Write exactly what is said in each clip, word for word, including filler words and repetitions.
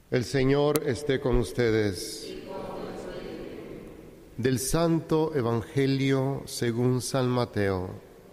El Señor esté con ustedes. Del Santo Evangelio según San Mateo.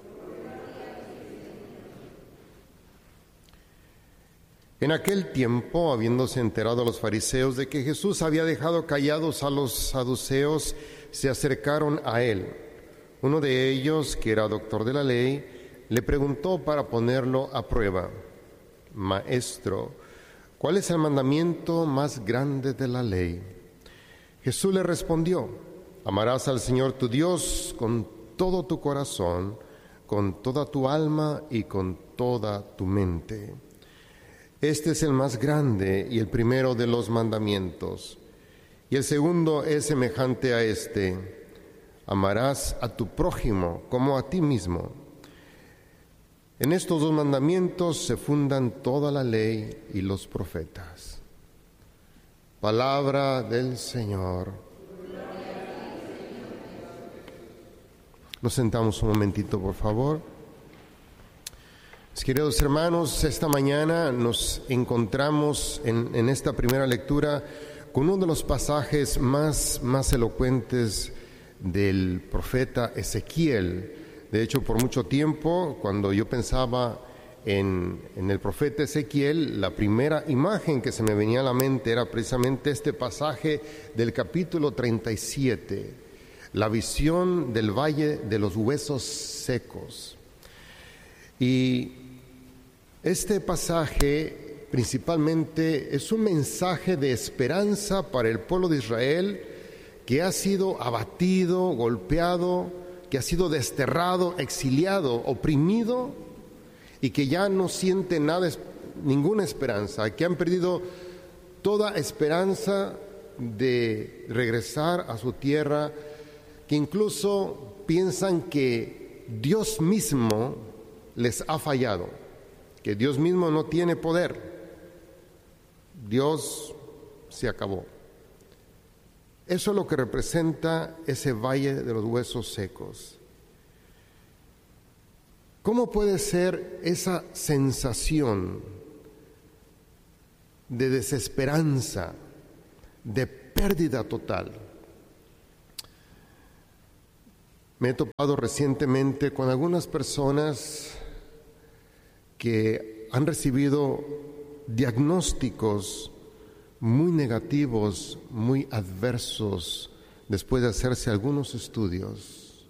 En aquel tiempo, habiéndose enterado los fariseos de que Jesús había dejado callados a los saduceos, se acercaron a él. Uno de ellos, que era doctor de la ley, le preguntó para ponerlo a prueba: Maestro, ¿cuál es el mandamiento más grande de la ley? Jesús le respondió: amarás al Señor tu Dios con todo tu corazón, con toda tu alma y con toda tu mente. Este es el más grande y el primero de los mandamientos. Y el segundo es semejante a este: amarás a tu prójimo como a ti mismo. En estos dos mandamientos se fundan toda la ley y los profetas. Palabra del Señor. Nos sentamos un momentito, por favor. Mis queridos hermanos, esta mañana nos encontramos en, en esta primera lectura con uno de los pasajes más, más elocuentes del profeta Ezequiel. De hecho, por mucho tiempo, cuando yo pensaba en, en el profeta Ezequiel, la primera imagen que se me venía a la mente era precisamente este pasaje del capítulo treinta y siete, la visión del valle de los huesos secos. Y este pasaje principalmente es un mensaje de esperanza para el pueblo de Israel que ha sido abatido, golpeado, que ha sido desterrado, exiliado, oprimido y que ya no siente nada, ninguna esperanza, que han perdido toda esperanza de regresar a su tierra, que incluso piensan que Dios mismo les ha fallado, que Dios mismo no tiene poder. Dios se acabó. Eso es lo que representa ese valle de los huesos secos. ¿Cómo puede ser esa sensación de desesperanza, de pérdida total? Me he topado recientemente con algunas personas que han recibido diagnósticos muy negativos, muy adversos, después de hacerse algunos estudios.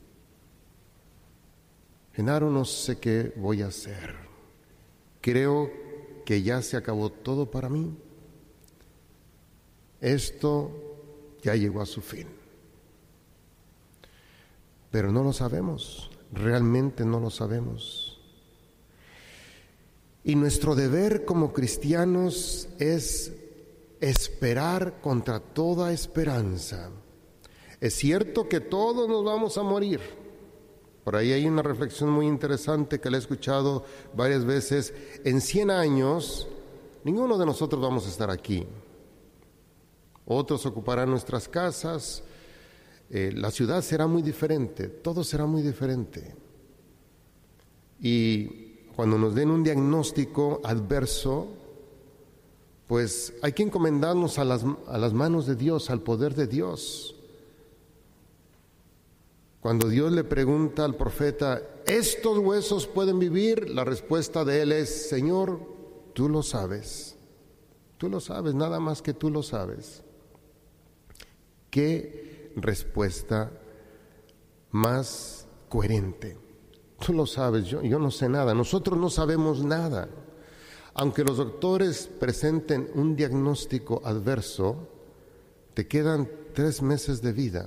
Genaro, no sé qué voy a hacer. Creo que ya se acabó todo para mí. Esto ya llegó a su fin. Pero no lo sabemos, realmente no lo sabemos. Y nuestro deber como cristianos es esperar contra toda esperanza. Es cierto que todos nos vamos a morir. Por ahí hay una reflexión muy interesante que la he escuchado varias veces. En cien años, ninguno de nosotros vamos a estar aquí. Otros ocuparán nuestras casas. Eh, la ciudad será muy diferente. Todo será muy diferente. Y cuando nos den un diagnóstico adverso, pues hay que encomendarnos a las, a las manos de Dios, al poder de Dios. Cuando Dios le pregunta al profeta, ¿estos huesos pueden vivir? La respuesta de él es: Señor, tú lo sabes. Tú lo sabes, nada más que tú lo sabes. ¿Qué respuesta más coherente? Tú lo sabes, yo, yo no sé nada. Nosotros no sabemos nada. Aunque los doctores presenten un diagnóstico adverso, te quedan tres meses de vida.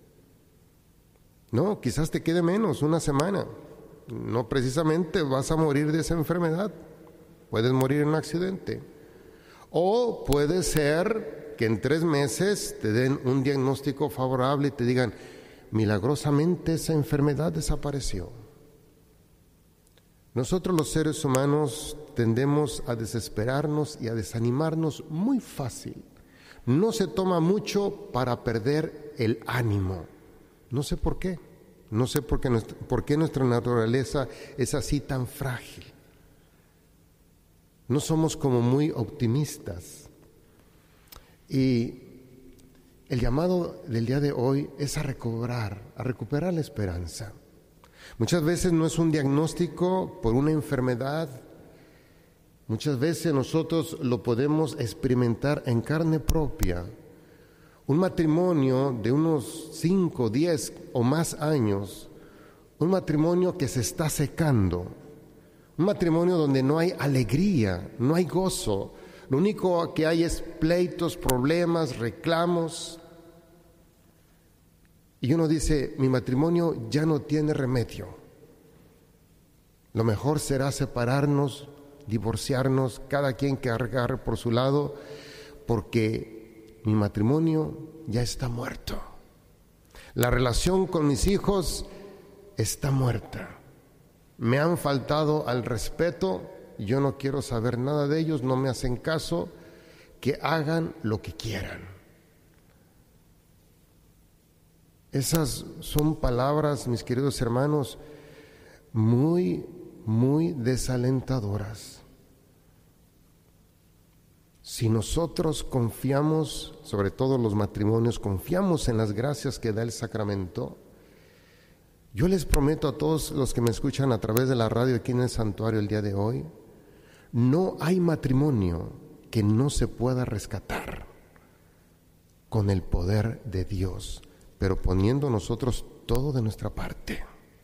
No, quizás te quede menos, una semana. No precisamente vas a morir de esa enfermedad. Puedes morir en un accidente. O puede ser que en tres meses te den un diagnóstico favorable y te digan: milagrosamente esa enfermedad desapareció. Nosotros los seres humanos tendemos a desesperarnos y a desanimarnos muy fácil. No se toma mucho para perder el ánimo. No sé por qué. No sé por qué, nuestra, por qué nuestra naturaleza es así tan frágil. No somos como muy optimistas. Y el llamado del día de hoy es a recobrar, a recuperar la esperanza. Muchas veces no es un diagnóstico por una enfermedad. Muchas veces nosotros lo podemos experimentar en carne propia. Un matrimonio de unos cinco, diez o más años, un matrimonio que se está secando, un matrimonio donde no hay alegría, no hay gozo. Lo único que hay es pleitos, problemas, reclamos. Y uno dice, mi matrimonio ya no tiene remedio. Lo mejor será separarnos, divorciarnos, cada quien cargar por su lado, porque mi matrimonio ya está muerto. La relación con mis hijos está muerta. Me han faltado al respeto, yo no quiero saber nada de ellos, no me hacen caso, que hagan lo que quieran. Esas son palabras, mis queridos hermanos, muy, muy desalentadoras. Si nosotros confiamos, sobre todo los matrimonios, confiamos en las gracias que da el sacramento, yo les prometo a todos los que me escuchan a través de la radio aquí en el santuario el día de hoy, no hay matrimonio que no se pueda rescatar con el poder de Dios, pero poniendo nosotros todo de nuestra parte.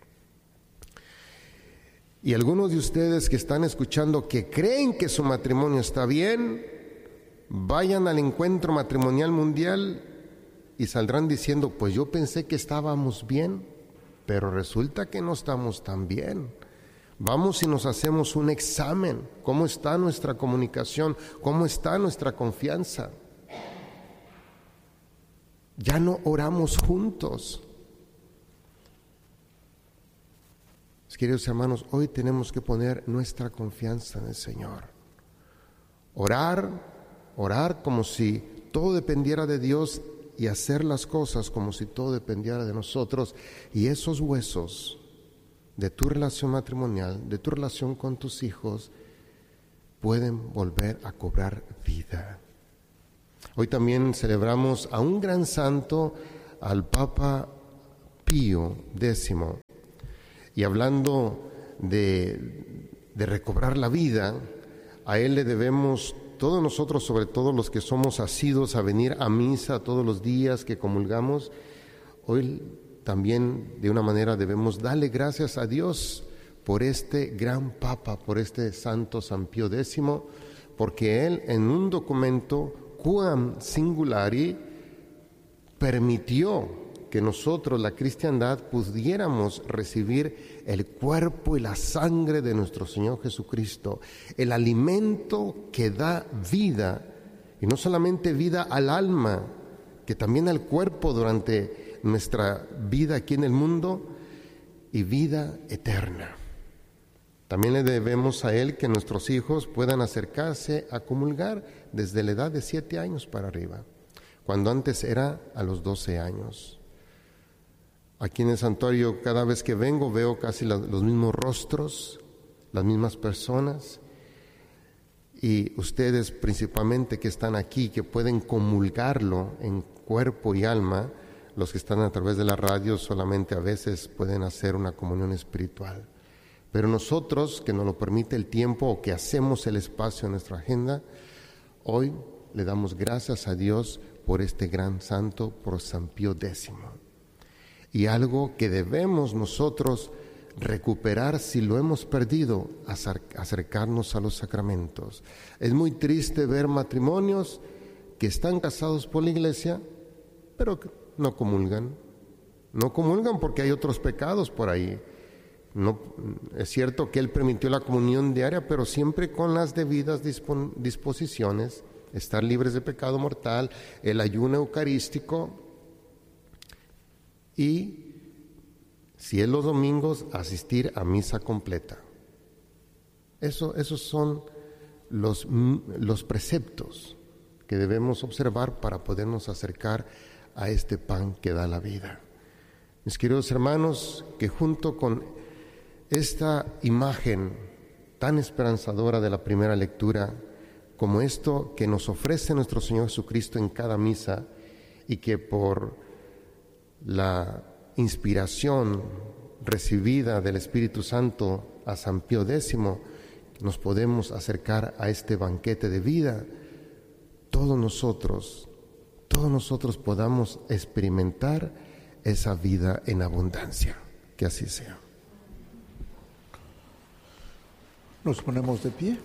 Y algunos de ustedes que están escuchando que creen que su matrimonio está bien, vayan al encuentro matrimonial mundial y saldrán diciendo, pues yo pensé que estábamos bien, pero resulta que no estamos tan bien. Vamos y nos hacemos un examen. ¿Cómo está nuestra comunicación? ¿Cómo está nuestra confianza? Ya no oramos juntos. Queridos hermanos, hoy tenemos que poner nuestra confianza en el Señor. Orar, orar como si todo dependiera de Dios y hacer las cosas como si todo dependiera de nosotros. Y esos huesos de tu relación matrimonial, de tu relación con tus hijos, pueden volver a cobrar vida. Hoy también celebramos a un gran santo, al Papa Pío décimo. Y hablando de, de recobrar la vida, a él le debemos todos nosotros, sobre todo los que somos asiduos a venir a misa todos los días que comulgamos. Hoy también de una manera debemos darle gracias a Dios por este gran Papa, por este santo San Pío décimo, porque él en un documento Quam Singulari permitió que nosotros, la cristiandad, pudiéramos recibir el cuerpo y la sangre de nuestro Señor Jesucristo, el alimento que da vida, y no solamente vida al alma, que también al cuerpo durante nuestra vida aquí en el mundo, y vida eterna. También le debemos a Él que nuestros hijos puedan acercarse a comulgar desde la edad de siete años para arriba, cuando antes era a los doce años. Aquí en el santuario, cada vez que vengo, veo casi la, los mismos rostros, las mismas personas, y ustedes principalmente que están aquí, que pueden comulgarlo en cuerpo y alma, los que están a través de la radio solamente a veces pueden hacer una comunión espiritual. Pero nosotros, que nos lo permite el tiempo o que hacemos el espacio en nuestra agenda, hoy le damos gracias a Dios por este gran santo, por San Pío décimo. Y algo que debemos nosotros recuperar si lo hemos perdido, acercarnos a los sacramentos. Es muy triste ver matrimonios que están casados por la iglesia, pero no comulgan. No comulgan porque hay otros pecados por ahí. No, es cierto que Él permitió la comunión diaria, pero siempre con las debidas dispon- disposiciones, estar libres de pecado mortal, el ayuno eucarístico, y si es los domingos, asistir a misa completa. Eso, esos son los, los preceptos que debemos observar para podernos acercar a este pan que da la vida. Mis queridos hermanos, que junto con esta imagen tan esperanzadora de la primera lectura, como esto que nos ofrece nuestro Señor Jesucristo en cada misa, y que por la inspiración recibida del Espíritu Santo a San Pío X nos podemos acercar a este banquete de vida. Todos nosotros, todos nosotros podamos experimentar esa vida en abundancia. Que así sea. Nos ponemos de pie.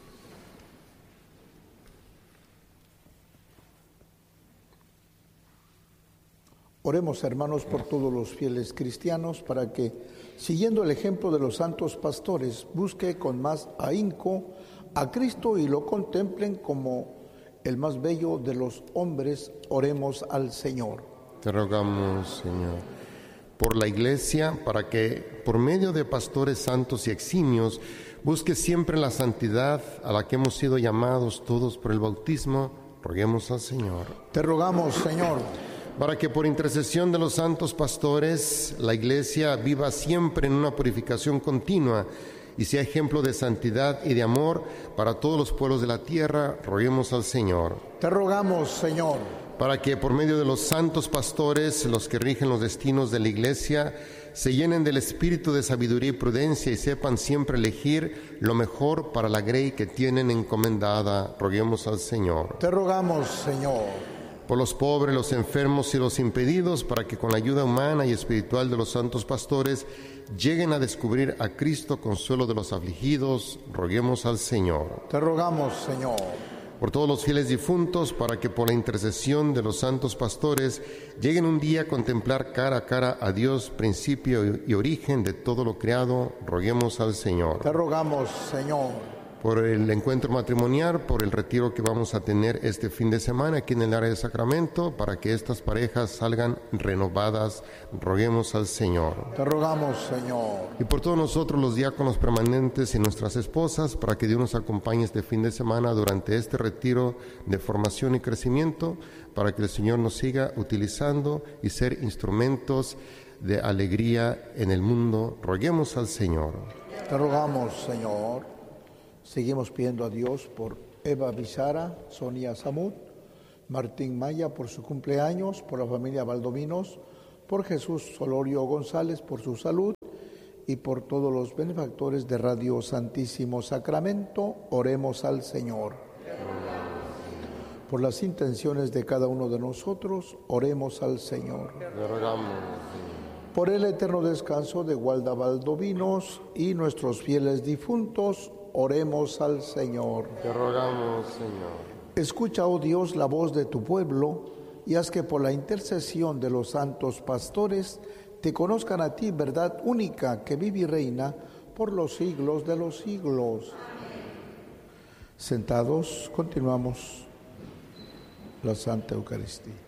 Oremos, hermanos, por todos los fieles cristianos, para que, siguiendo el ejemplo de los santos pastores, busque con más ahínco a Cristo y lo contemplen como el más bello de los hombres. Oremos al Señor. Te rogamos, Señor, por la Iglesia, para que, por medio de pastores santos y eximios, busque siempre la santidad a la que hemos sido llamados todos por el bautismo. Roguemos al Señor. Te rogamos, Señor, para que por intercesión de los santos pastores la Iglesia viva siempre en una purificación continua y sea ejemplo de santidad y de amor para todos los pueblos de la tierra. Roguemos al Señor. Te rogamos, Señor, para que por medio de los santos pastores, los que rigen los destinos de la Iglesia, se llenen del espíritu de sabiduría y prudencia y sepan siempre elegir lo mejor para la grey que tienen encomendada. Roguemos al Señor. Te rogamos, Señor, por los pobres, los enfermos y los impedidos, para que con la ayuda humana y espiritual de los santos pastores lleguen a descubrir a Cristo, consuelo de los afligidos. Roguemos al Señor. Te rogamos, Señor, por todos los fieles difuntos, para que por la intercesión de los santos pastores lleguen un día a contemplar cara a cara a Dios, principio y origen de todo lo creado. Roguemos al Señor. Te rogamos, Señor, por el encuentro matrimonial, por el retiro que vamos a tener este fin de semana aquí en el área de Sacramento, para que estas parejas salgan renovadas. Roguemos al Señor. Te rogamos, Señor, y por todos nosotros los diáconos permanentes y nuestras esposas, para que Dios nos acompañe este fin de semana durante este retiro de formación y crecimiento, para que el Señor nos siga utilizando y ser instrumentos de alegría en el mundo. Roguemos al Señor. Te rogamos, Señor. Seguimos pidiendo a Dios por Eva Bizara, Sonia Samud, Martín Maya por su cumpleaños, por la familia Valdominos, por Jesús Solorio González por su salud y por todos los benefactores de Radio Santísimo Sacramento. Oremos al Señor. Por las intenciones de cada uno de nosotros, oremos al Señor. Por el eterno descanso de Walda Valdominos y nuestros fieles difuntos, oremos al Señor. Te rogamos, Señor. Escucha, oh Dios, la voz de tu pueblo y haz que por la intercesión de los santos pastores te conozcan a ti, verdad única que vive y reina por los siglos de los siglos. Sentados, continuamos la Santa Eucaristía.